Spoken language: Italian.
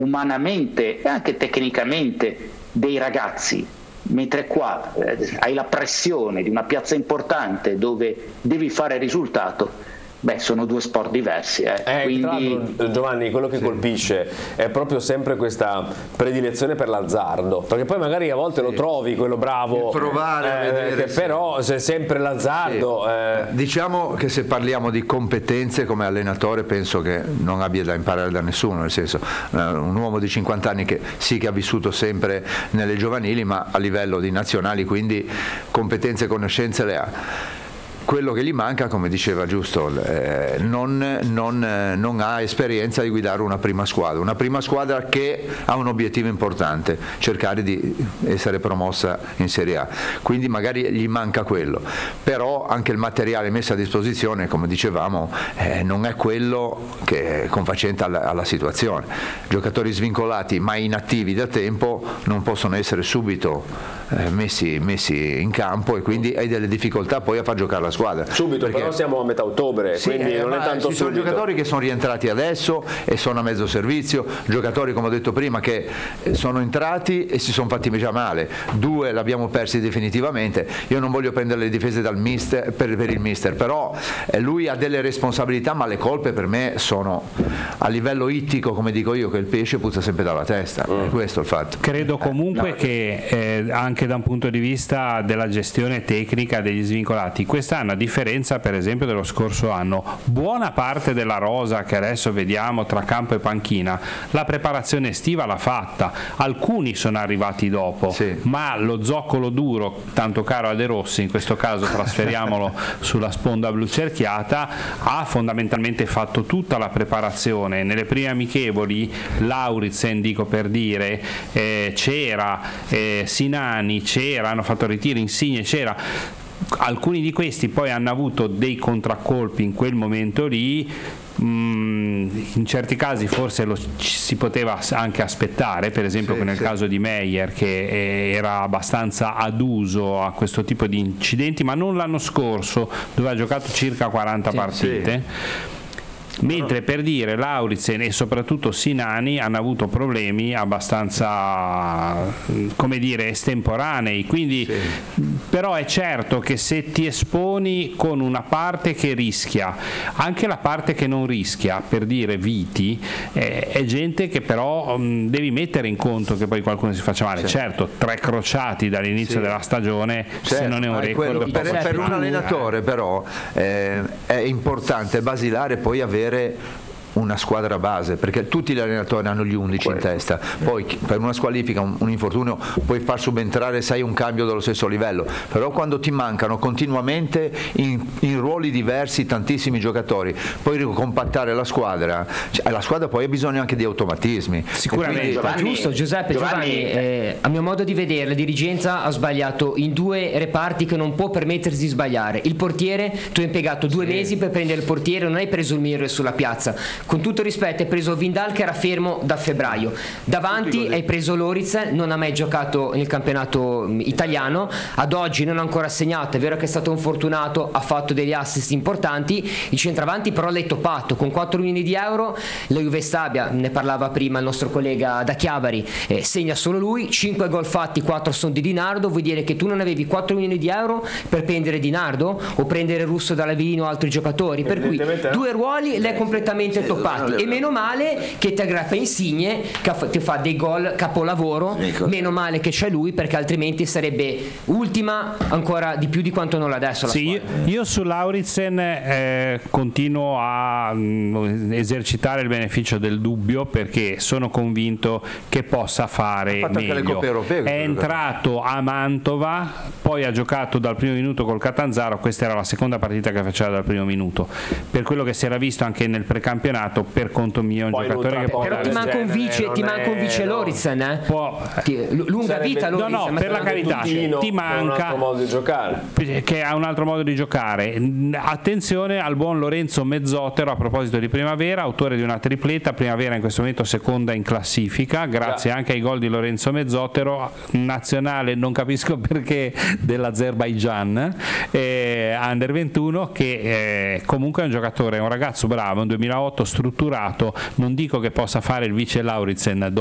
umanamente e anche tecnicamente dei ragazzi, mentre qua hai la pressione di una piazza importante dove devi fare risultato. Sono due sport diversi. Quindi... Giovanni, quello che colpisce è proprio sempre questa predilezione per l'azzardo, perché poi magari a volte lo trovi quello bravo, provare a vedere, però se è sempre l'azzardo. Diciamo che se parliamo di competenze come allenatore penso che non abbia da imparare da nessuno, nel senso un uomo di 50 anni che ha vissuto sempre nelle giovanili, ma a livello di nazionali, quindi competenze e conoscenze le ha. Quello che gli manca, come diceva giusto, non ha esperienza di guidare una prima squadra che ha un obiettivo importante, cercare di essere promossa in Serie A, quindi magari gli manca quello, però anche il materiale messo a disposizione, come dicevamo, non è quello che è confacente alla situazione. Giocatori svincolati ma inattivi da tempo non possono essere subito messi in campo, e quindi hai delle difficoltà poi a far giocare la squadra subito, perché... però siamo a metà ottobre, quindi non è tanto ci sono subito. Giocatori che sono rientrati adesso e sono a mezzo servizio, giocatori, come ho detto prima, che sono entrati e si sono fatti già male, 2 l'abbiamo persi definitivamente. Io non voglio prendere le difese dal mister, per il mister, però lui ha delle responsabilità, ma le colpe per me sono a livello ittico, come dico io, che il pesce puzza sempre dalla testa. È questo il fatto. Credo comunque che anche da un punto di vista della gestione tecnica degli svincolati, quest'anno, a differenza per esempio dello scorso anno, buona parte della rosa che adesso vediamo tra campo e panchina, la preparazione estiva l'ha fatta, alcuni sono arrivati dopo, ma lo zoccolo duro, tanto caro a De Rossi, in questo caso trasferiamolo sulla sponda blu cerchiata, ha fondamentalmente fatto tutta la preparazione. Nelle prime amichevoli Lauritsen, dico per dire, c'era Sinani, hanno fatto ritiro, Insigne c'era. Alcuni di questi poi hanno avuto dei contraccolpi in quel momento lì, in certi casi forse si poteva anche aspettare, per esempio nel caso di Meyer, che era abbastanza aduso a questo tipo di incidenti, ma non l'anno scorso, dove ha giocato circa 40 partite. Mentre per dire Lauritsen e soprattutto Sinani hanno avuto problemi abbastanza, come dire, estemporanei, quindi però è certo che se ti esponi con una parte che rischia, anche la parte che non rischia, per dire Viti, è gente che però devi mettere in conto che poi qualcuno si faccia male. Certo, 3 crociati dall'inizio della stagione, se non è un record per un allenatore però è importante, è basilare poi avere una squadra base, perché tutti gli allenatori hanno gli 11 in testa, poi per una squalifica, un infortunio, puoi far subentrare un cambio dello stesso livello, però quando ti mancano continuamente in ruoli diversi tantissimi giocatori, poi ricompattare la squadra poi ha bisogno anche di automatismi. Sicuramente. Giusto, Giovanni, a mio modo di vedere la dirigenza ha sbagliato in 2 reparti che non può permettersi di sbagliare. Il portiere, tu hai impiegato 2 mesi per prendere il portiere, non hai preso il Mirre sulla piazza. Con tutto rispetto, hai preso Vindal che era fermo da febbraio, davanti hai preso Lauritsen, non ha mai giocato nel campionato italiano, ad oggi non ha ancora segnato, è vero che è stato infortunato, ha fatto degli assist importanti, il centravanti però l'hai toppato con 4 milioni di euro. La Juve Stabia, ne parlava prima il nostro collega da Chiavari, segna solo lui, 5 gol fatti, 4 sono di Di Nardo. Vuol dire che tu non avevi 4 milioni di euro per prendere Di Nardo o prendere Russo Dall'Avellino o altri giocatori, per cui 2 ruoli l'hai completamente toppati, e meno male che ti aggrappa Insigne che fa dei gol capolavoro, meno male che c'è lui, perché altrimenti sarebbe ultima ancora di più di quanto non l'ha adesso la squadra. Io su Lauritsen continuo a esercitare il beneficio del dubbio, perché sono convinto che possa fare meglio. È entrato a Mantova, poi ha giocato dal primo minuto col Catanzaro, questa era la seconda partita che faceva dal primo minuto, per quello che si era visto anche nel precampionato, per conto mio un giocatore che può, però ti manca un vice Lauritsen, lunga vita Lauritsen, no, per la carità, ti manca un altro modo di giocare, che ha un altro modo di giocare. Attenzione al buon Lorenzo Mezzotero, a proposito di Primavera, autore di una tripletta, Primavera in questo momento seconda in classifica grazie anche ai gol di Lorenzo Mezzotero, nazionale non capisco perché dell'Azerbaigian, Under 21, che comunque è un giocatore, è un ragazzo bravo, un 2008 strutturato, non dico che possa fare il vice Lauritsen